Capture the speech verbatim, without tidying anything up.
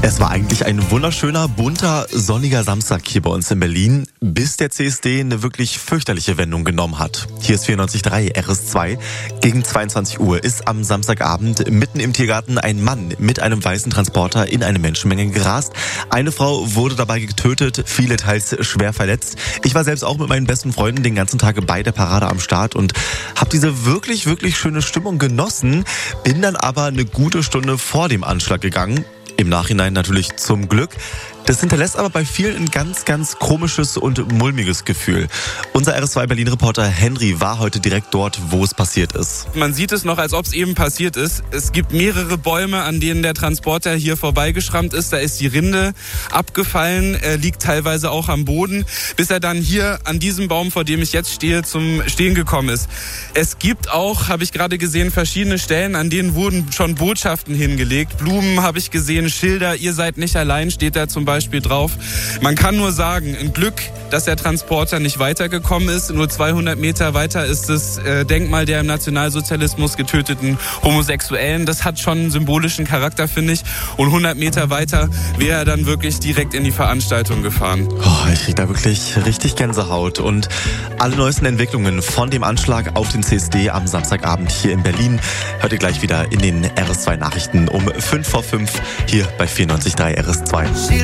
Es war eigentlich ein wunderschöner, bunter, sonniger Samstag hier bei uns in Berlin, bis der C S D eine wirklich fürchterliche Wendung genommen hat. Hier ist vierundneunzig Komma drei R S zwei. Gegen zweiundzwanzig Uhr ist am Samstagabend mitten im Tiergarten ein Mann mit einem weißen Transporter in eine Menschenmenge gerast. Eine Frau wurde dabei getötet, viele teils schwer verletzt. Ich war selbst auch mit meinen besten Freunden den ganzen Tag bei der Parade am Start und habe diese wirklich, wirklich schöne Stimmung genossen, bin dann aber eine gute Stunde vor dem Anschlag gegangen. Im Nachhinein natürlich zum Glück. Das hinterlässt aber bei vielen ein ganz, ganz komisches und mulmiges Gefühl. Unser R S zwei Berlin-Reporter Henry war heute direkt dort, wo es passiert ist. Man sieht es noch, als ob es eben passiert ist. Es gibt mehrere Bäume, an denen der Transporter hier vorbeigeschrammt ist. Da ist die Rinde abgefallen, er liegt teilweise auch am Boden, bis er dann hier an diesem Baum, vor dem ich jetzt stehe, zum Stehen gekommen ist. Es gibt auch, habe ich gerade gesehen, verschiedene Stellen, an denen wurden schon Botschaften hingelegt. Blumen habe ich gesehen, Schilder, ihr seid nicht allein, steht da zum Beispiel. Beispiel drauf. Man kann nur sagen, ein Glück, dass der Transporter nicht weitergekommen ist. Nur zweihundert Meter weiter ist das äh, Denkmal der im Nationalsozialismus getöteten Homosexuellen. Das hat schon einen symbolischen Charakter, finde ich. Und hundert Meter weiter wäre er dann wirklich direkt in die Veranstaltung gefahren. Oh, ich kriege da wirklich richtig Gänsehaut. Und alle neuesten Entwicklungen von dem Anschlag auf den C S D am Samstagabend hier in Berlin hört ihr gleich wieder in den R S zwei Nachrichten um fünf vor fünf hier bei vierundneunzig Komma drei R S zwei.